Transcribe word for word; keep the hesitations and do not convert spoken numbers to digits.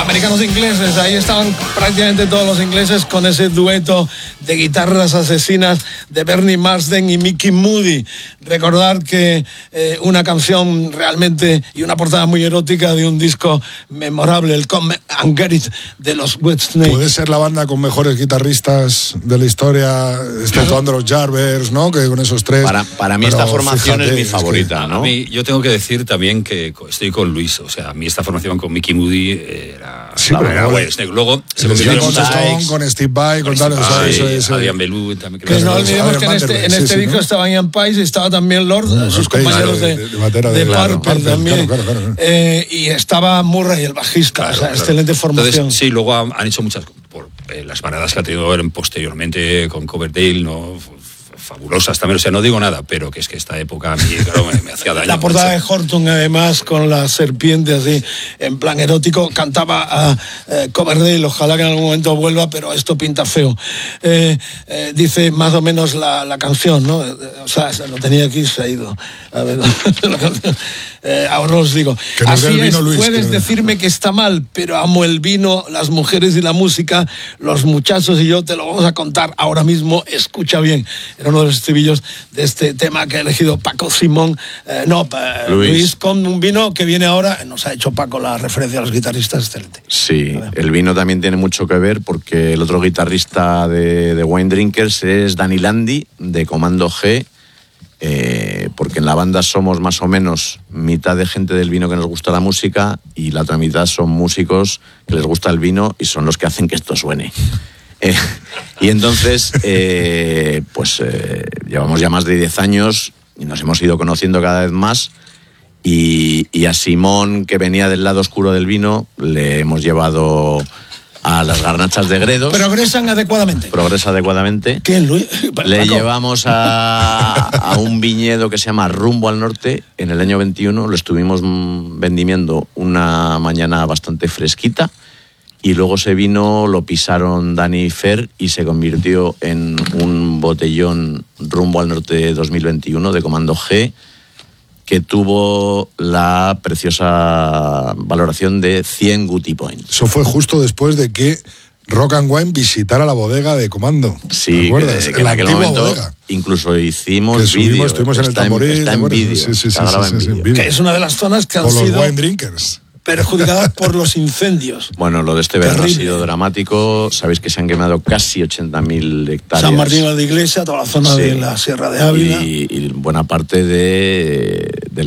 americanos ingleses, ahí estaban prácticamente todos los ingleses con ese dueto de guitarras asesinas de Bernie Marsden y Mickey Moody. Recordar que eh, una canción realmente y una portada muy erótica de un disco memorable, el Come and Get It de los Whitesnake. Puede ser la banda con mejores guitarristas de la historia, exceptuando los Jarvers, ¿no? Que con esos tres. Para, para mí pero esta formación fíjate, es mi favorita, es que, ¿no? A mí, yo tengo que decir también que estoy con Luis, o sea, a mí esta formación con Mickey Moody era... Sí, la pero era luego- Whitesnake. Luego se Se convirtió en con un Stone, con Steve Vai, con tal, eso, eso, eso. Adrian Belew también. Que no olvidemos que en este, en este Sí, sí, disco ¿no? estaba Ian Paice y estaba también Lord, No, sus Paice, compañeros claro, de, de- de batera de de- claro, Purple Purple, también. claro, claro, claro. Eh, y estaba Murray, el bajista, Claro, o sea, claro. excelente formación. Entonces, sí, luego han, han hecho muchas por eh, las paradas que ha tenido eran posteriormente con Coverdale, no F- fabulosas también, o sea, no digo nada, pero que es que esta época a mí, claro, me, me hacía daño. La portada de Horton, además, con la serpiente así, en plan erótico, cantaba a eh, Coverdale, ojalá que en algún momento vuelva, pero esto pinta feo. Eh, eh, dice más o menos la, la canción, ¿no? Eh, O sea, lo tenía aquí, se ha ido. A ver, la canción. Eh, ahora os digo. Que nos dé Así el vino, es, Luis, puedes que- decirme que está mal, pero amo el vino, las mujeres y la música, los muchachos y yo te lo vamos a contar ahora mismo. Escucha bien. Era uno de los estribillos de este tema que ha elegido Paco Simón, eh, no, eh, Luis. Luis, con un vino que viene ahora. Nos ha hecho Paco la referencia a los guitarristas, excelente. Sí, el vino también tiene mucho que ver porque el otro guitarrista de, de Wine Drinkers es Danny Landy, de Comando G, eh, porque en la banda somos más o menos mitad de gente del vino que nos gusta la música y la otra mitad son músicos que les gusta el vino y son los que hacen que esto suene. Eh, y entonces, eh, pues eh, llevamos ya más de diez años y nos hemos ido conociendo cada vez más. Y, y a Simón, que venía del lado oscuro del vino, le hemos llevado a las garnachas de Gredos. Progresan adecuadamente. Progresa adecuadamente. ¿Quién, Luis? Le Paco. llevamos a, a un viñedo que se llama Rumbo al Norte en el año veintiuno. Lo estuvimos mm, vendimiendo una mañana bastante fresquita. Y luego ese vino lo pisaron Dani y Fer y se convirtió en un botellón Rumbo al Norte dos mil veintiuno de Comando G, que tuvo la preciosa valoración de cien Guti Points. Eso fue justo después de que Rock and Wine visitara la bodega de Comando. Sí, ¿te acuerdas? que, que en la aquel antigua momento bodega. incluso hicimos Que subimos, vídeo. estuvimos en el Está Tamboril, Está ¿te en acuerdas? vídeo. Sí, sí, sí, está sí, grabado sí, en sí, vídeo. en vídeo. Que es una de las zonas que han Con los sido Wine Drinkers. perjudicadas por los incendios. Bueno, lo de este verano ha Terrible. sido dramático. Sabéis que se han quemado casi ochenta mil hectáreas. San Martín de la Iglesia, toda la zona Sí. de la Sierra de Ávila. Y, y buena parte de, de